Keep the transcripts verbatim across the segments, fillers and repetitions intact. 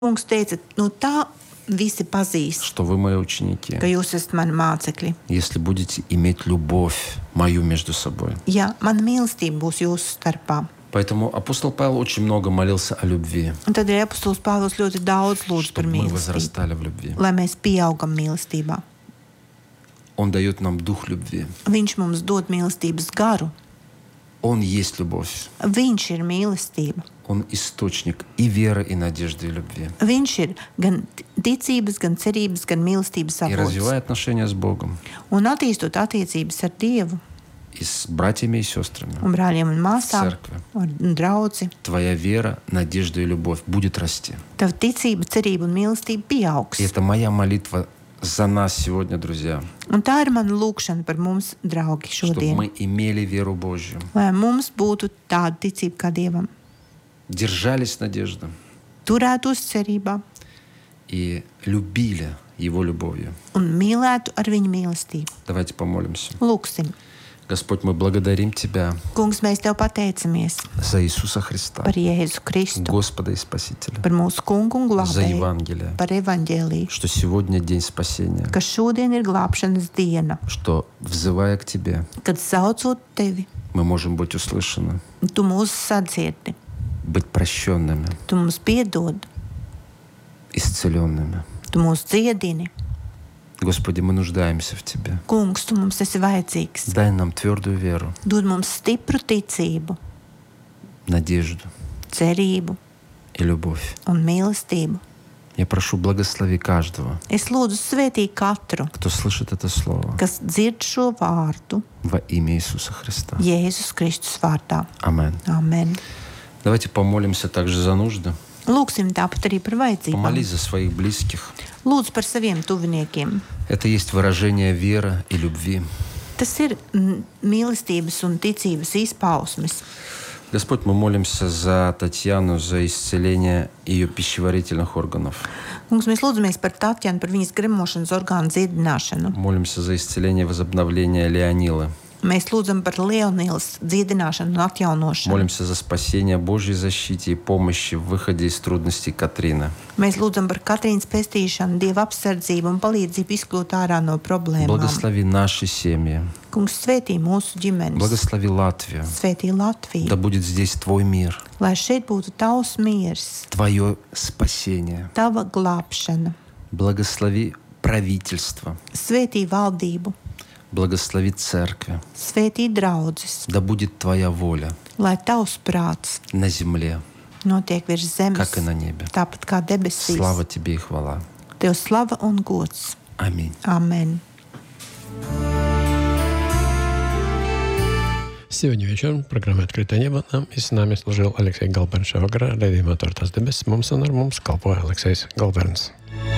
Kungs teica, nu tā visi pazīst, что вы мои ученики, ka jūs esat mani mācekļi. если будете иметь любовь мою между собой. Ja mana mīlestība būs jūsu starpā. Поэтому апостол Павел очень много молился о любви, Un tad ir apostols Pāvils ļoti daudz lūdz par чтобы мы mīlestību, возрастали в любви. lai mēs pieaugam mīlestībā. Он дает нам дух любви. Viņš mums dod mīlestības garu. Он есть любовь. Viņš ir mīlestība. Он источник и веры, и надежды, и любви. Viņš ir gan ticības, gan cerības, gan mīlestības И avots. развивая отношения с Богом, Un attīstot attiecības ar Dievu, и с братьями и сестрами, un brāļiem un māsām, церкви, un draudzi, твоя вера, надежда и любовь будет расти. tava ticība, cerība un mīlestība pieaugs. И это моя молитва за нас сегодня, друзья, Un tā ir mana lūkšana par mums, draugi, чтобы šodien. мы имели веру Божью, Lai mums būtu tāda ticība kā Dievam. держались надежды Turētos cerībā и любили Его любовью. un mīlētu ar viņa mīlestību. Давайте помолимся. Lūksim. Господь, мы благодарим Тебя Kungs, mēs Tev pateicamies за Иисуса Христа, par Jēzu Kristu, Господа и Спасителя, par mūsu kungu un за glābēju, Евангелие, par evaņģēliju, что сегодня день спасения, ka šodien ir glābšanas diena, что, взывая к Тебе, kad saucot Tevi, мы можем быть услышаны, Tu mūs sadzirdi, быть прощенными, Tu mums piedod, исцеленными. Tu mūs dziedini. Господи, мы нуждаемся в Тебе. Kungs, Tu mums esi vajadzīgs. Дай нам твердую веру, Dod mums stipru ticību, надежду cerību и любовь. un mīlestību. Я прошу, благослови каждого, Es lūdzu svētī katru, кто слышит это слово, kas dzird šo vārdu во имя Иисуса Христа. Jēzus Kristus vārdā. Amen. Amen. Давайте помолимся также за нужды. Lūksim tāpat arī par vajadzībām. Помолись за своих близких. Lūdzu par saviem tuviniekiem. Это есть выражение веры и любви. Tas ir mm, mīlestības un ticības izpausmes. Господь, мы молимся за Татьяну, за исцеление ее пищеварительных органов. Kungs, mēs lūdzamies par Tatjanu, par viņas gremošanas orgānu dziedināšanu. Молимся за исцеление и возобновление Леонилы. Mēs lūdzam par Leonīlas dziedināšanu un atjaunošanu. Молимся за спасение Божьей защите и помощи в выходе из трудностей Катрины. Mēs lūdzam par Katrīnas pestīšanu, Dieva apsardzību un palīdzību izkļūt ārā no problēmām. Благослови наши семьи. Kungs, svētī mūsu ģimenes, Благослови Латвию. svētī Да Latviju, будет здесь Твой мир, lai šeit būtu tavs miers, Твое спасение. tava glābšana, Благослови правительство. svētī valdību, Благослови церкви. svētī draudzes, Да будет Твоя воля lai tavs prāts на земле, notiek virs zemes, как и на небе. tāpat kā debesīs. Слава Тебе и хвала. Tev slava un gods. Аминь. Amen. Сегодня вечером в программе «Открытое небо» нам и с нами служил Алексей Галберн Шевагра, рedzījumā Tortās debesis. Mums un ar mums kalpoja Alexejs Galberns.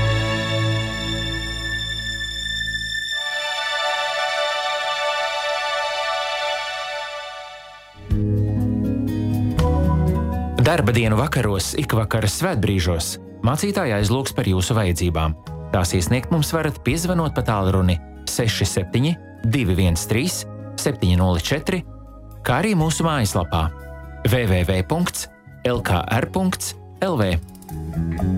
Darba dienu vakaros, ikvakara svētbrīžos mācītāji aizlūgs par jūsu vajadzībām. Tās iesniegt mums varat piezvanot pa tālruni seši septiņi divi viens trīs septiņi nulle četri, kā arī mūsu mājaslapā w w w punkts l k r punkts l v.